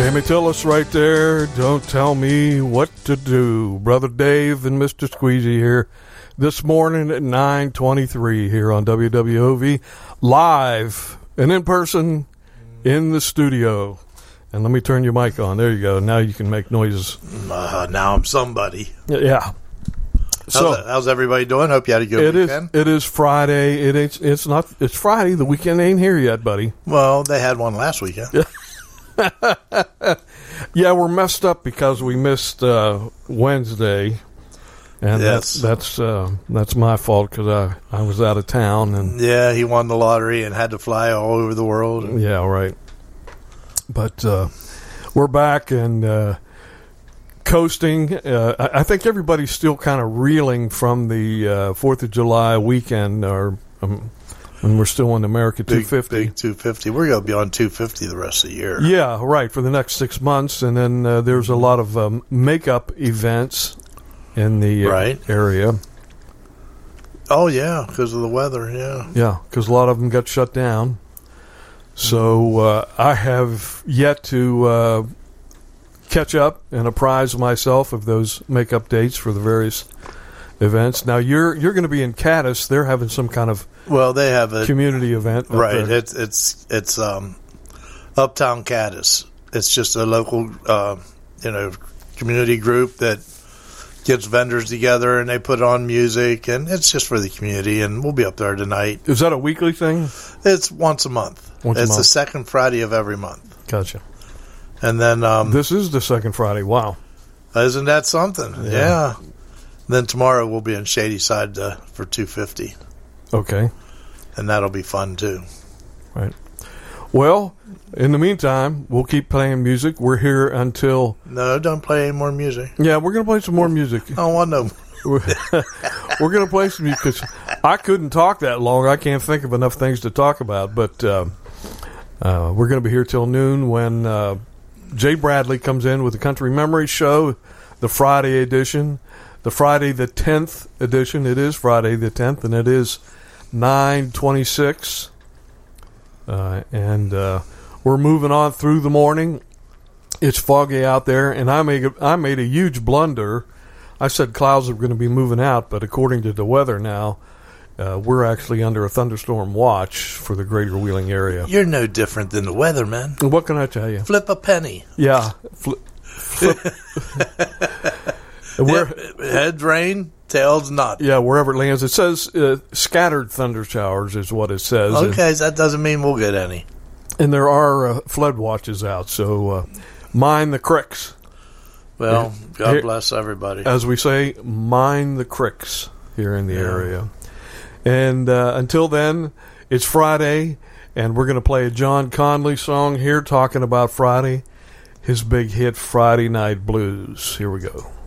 Tammy Tillis right there. Don't tell me what to do. Brother Dave and Mr. Squeezy here this morning at 9:23 here on WWOV, live and in person in the studio. And let me turn your mic on. There you go. Now you can make noises. Now I'm somebody. Yeah. How's everybody doing? Hope you had a good weekend. It is Friday. It's Friday. The weekend ain't here yet, buddy. Well, they had one last weekend. Yeah. Yeah, we're messed up because we missed Wednesday, and yes. that's my fault because I was out of town, and yeah, he won the lottery and had to fly all over the world. Yeah, right. But we're back and coasting. I think everybody's still kind of reeling from the 4th of July weekend, and we're still on America 250. Big 250. We're going to be on 250 the rest of the year. Yeah, right, for the next 6 months. And then there's a lot of makeup events in the area. Oh, yeah, because of the weather, yeah. Yeah, because a lot of them got shut down. So I have yet to catch up and apprise myself of those makeup dates for the various events. Now, you're going to be in Cadiz. They're having some kind of they have a community event, right? It's Uptown Cadiz. It's just a local community group that gets vendors together and they put on music, and it's just for the community. And we'll be up there tonight. Is that a weekly thing? It's once a month. It's the second Friday of every month. Gotcha. And then this is the second Friday. Wow, isn't that something? Yeah. Then tomorrow we'll be in Shadyside for 250. Okay. And that'll be fun, too. Right. Well, in the meantime, we'll keep playing music. We're here until... No, don't play any more music. Yeah, we're going to play some more music. I don't want no We're going to play some music because I couldn't talk that long. I can't think of enough things to talk about. But we're going to be here till noon when Jay Bradley comes in with the Country Memory Show, the Friday edition. The Friday the 10th edition. It is Friday the 10th, and it is 9:26. And we're moving on through the morning. It's foggy out there, and I made a huge blunder. I said clouds are going to be moving out, but according to the weather now, we're actually under a thunderstorm watch for the greater Wheeling area. You're no different than the weather, man. What can I tell you? Flip a penny. Yeah. Flip. Heads rain, tails not. Yeah, wherever it lands. It says scattered thunder showers is what it says. Okay, so that doesn't mean we'll get any. And there are flood watches out, so mind the cricks. Well, God bless everybody. As we say, mind the cricks here in the area. And until then, it's Friday, and we're going to play a John Conley song here talking about Friday, his big hit Friday Night Blues. Here we go.